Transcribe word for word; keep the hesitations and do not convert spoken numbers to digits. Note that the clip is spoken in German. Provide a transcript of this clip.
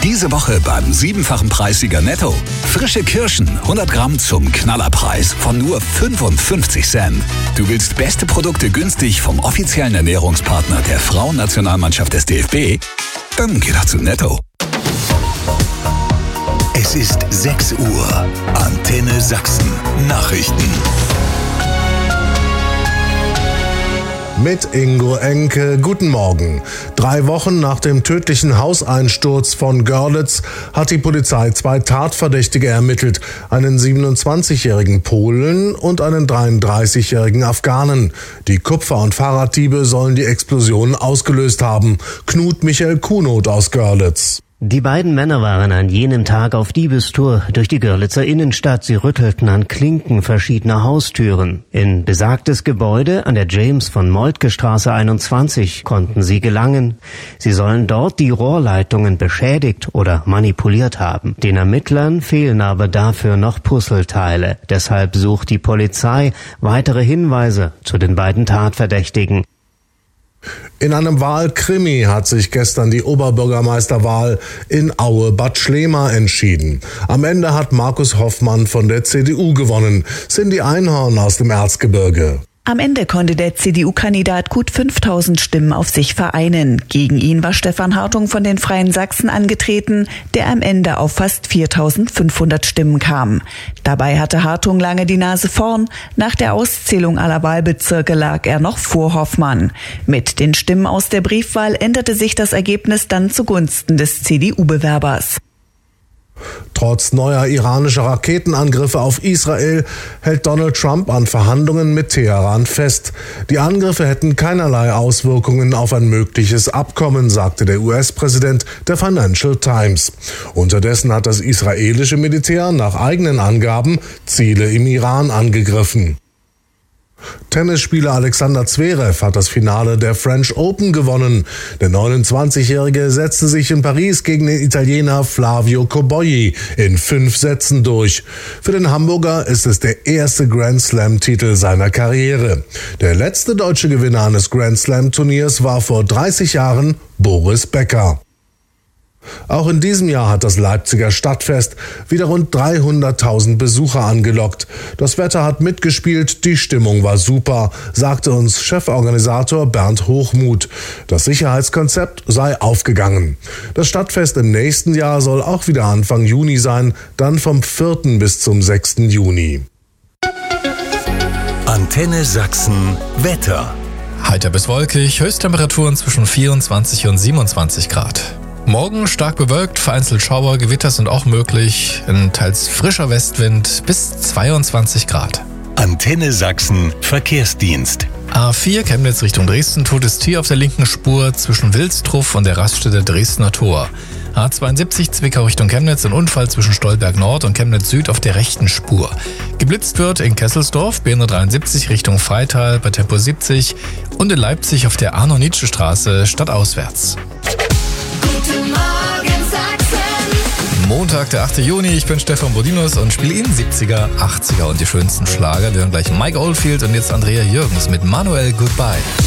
Diese Woche beim siebenfachen Preissieger Netto. Frische Kirschen, hundert Gramm zum Knallerpreis von nur fünfundfünfzig Cent. Du willst beste Produkte günstig vom offiziellen Ernährungspartner der Frauennationalmannschaft des D F B? Dann geh doch zu Netto. Es ist sechs Uhr. Antenne Sachsen. Nachrichten. Mit Ingo Enke, guten Morgen. Drei Wochen nach dem tödlichen Hauseinsturz von Görlitz hat die Polizei zwei Tatverdächtige ermittelt, einen siebenundzwanzigjährigen Polen und einen dreiunddreißigjährigen Afghanen. Die Kupfer- und Fahrraddiebe sollen die Explosion ausgelöst haben. Knut Michael Kuhnot aus Görlitz. Die beiden Männer waren an jenem Tag auf Diebestour durch die Görlitzer Innenstadt. Sie rüttelten an Klinken verschiedener Haustüren. In besagtes Gebäude an der James-von-Moltke-Straße einundzwanzig konnten sie gelangen. Sie sollen dort die Rohrleitungen beschädigt oder manipuliert haben. Den Ermittlern fehlen aber dafür noch Puzzleteile. Deshalb sucht die Polizei weitere Hinweise zu den beiden Tatverdächtigen. In einem Wahlkrimi hat sich gestern die Oberbürgermeisterwahl in Aue-Bad Schlema entschieden. Am Ende hat Markus Hoffmann von der C D U gewonnen. Cindy Einhorn aus dem Erzgebirge. Am Ende konnte der C D U-Kandidat gut fünftausend Stimmen auf sich vereinen. Gegen ihn war Stefan Hartung von den Freien Sachsen angetreten, der am Ende auf fast viertausendfünfhundert Stimmen kam. Dabei hatte Hartung lange die Nase vorn. Nach der Auszählung aller Wahlbezirke lag er noch vor Hoffmann. Mit den Stimmen aus der Briefwahl änderte sich das Ergebnis dann zugunsten des C D U-Bewerbers. Trotz neuer iranischer Raketenangriffe auf Israel hält Donald Trump an Verhandlungen mit Teheran fest. Die Angriffe hätten keinerlei Auswirkungen auf ein mögliches Abkommen, sagte der U S-Präsident der Financial Times. Unterdessen hat das israelische Militär nach eigenen Angaben Ziele im Iran angegriffen. Tennisspieler Alexander Zverev hat das Finale der French Open gewonnen. Der neunundzwanzigjährige setzte sich in Paris gegen den Italiener Flavio Cobolli in fünf Sätzen durch. Für den Hamburger ist es der erste Grand Slam-Titel seiner Karriere. Der letzte deutsche Gewinner eines Grand Slam-Turniers war vor dreißig Jahren Boris Becker. Auch in diesem Jahr hat das Leipziger Stadtfest wieder rund dreihunderttausend Besucher angelockt. Das Wetter hat mitgespielt, die Stimmung war super, sagte uns Cheforganisator Bernd Hochmuth. Das Sicherheitskonzept sei aufgegangen. Das Stadtfest im nächsten Jahr soll auch wieder Anfang Juni sein, dann vom vierten bis zum sechsten Juni. Antenne Sachsen Wetter. Heiter bis wolkig, Höchsttemperaturen zwischen vierundzwanzig und siebenundzwanzig Grad. Morgen stark bewölkt, vereinzelt Schauer, Gewitter sind auch möglich, ein teils frischer Westwind bis zweiundzwanzig Grad. Antenne Sachsen Verkehrsdienst. A vier Chemnitz Richtung Dresden, totes Tier auf der linken Spur zwischen Wilstruff und der Raststätte Dresdner Tor. A zweiundsiebzig Zwickau Richtung Chemnitz, ein Unfall zwischen Stolberg Nord und Chemnitz Süd auf der rechten Spur. Geblitzt wird in Kesselsdorf, B hundertdreiundsiebzig Richtung Freital bei Tempo siebzig und in Leipzig auf der Arno-Nitsche-Straße stadtauswärts. Montag, der achte Juni, ich bin Stefan Bodinus und spiele Ihnen siebziger, achtziger und die schönsten Schlager. Wir hören gleich Mike Oldfield und jetzt Andrea Jürgens mit Manuel Goodbye.